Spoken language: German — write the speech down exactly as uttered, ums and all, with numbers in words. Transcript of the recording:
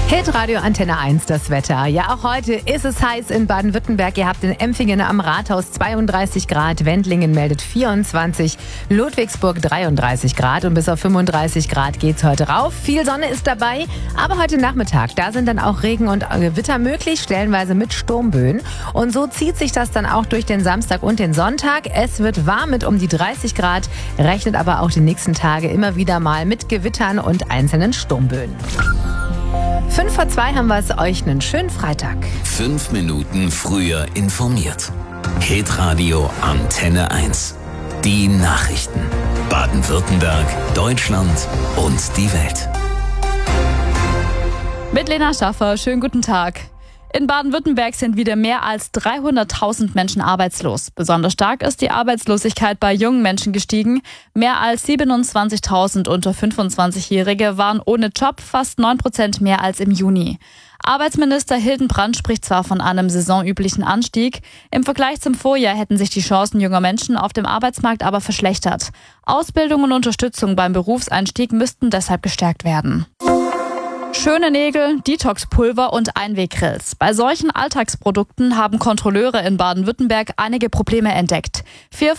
Hitradio Antenne eins, das Wetter. Ja, auch heute ist es heiß in Baden-Württemberg. Ihr habt in Empfingen am Rathaus zweiunddreißig Grad, Wendlingen meldet vierundzwanzig, Ludwigsburg dreiunddreißig Grad und bis auf fünfunddreißig Grad geht's heute rauf. Viel Sonne ist dabei, aber heute Nachmittag, da sind dann auch Regen und Gewitter möglich, stellenweise mit Sturmböen. Und so zieht sich das dann auch durch den Samstag und den Sonntag. Es wird warm mit um die dreißig Grad, rechnet aber auch die nächsten Tage immer wieder mal mit Gewittern und einzelnen Sturmböen. Fünf vor zwei haben wir es euch einen schönen Freitag. Fünf Minuten früher informiert. Hitradio Antenne eins. Die Nachrichten. Baden-Württemberg, Deutschland und die Welt. Mit Lena Schaffer, schönen guten Tag. In Baden-Württemberg sind wieder mehr als dreihunderttausend Menschen arbeitslos. Besonders stark ist die Arbeitslosigkeit bei jungen Menschen gestiegen. Mehr als siebenundzwanzigtausend unter fünfundzwanzigjährige waren ohne Job, fast neun Prozent mehr als im Juni. Arbeitsminister Hildenbrand spricht zwar von einem saisonüblichen Anstieg. Im Vergleich zum Vorjahr hätten sich die Chancen junger Menschen auf dem Arbeitsmarkt aber verschlechtert. Ausbildung und Unterstützung beim Berufseinstieg müssten deshalb gestärkt werden. Schöne Nägel, Detox-Pulver und Einweggrills. Bei solchen Alltagsprodukten haben Kontrolleure in Baden-Württemberg einige Probleme entdeckt. Vier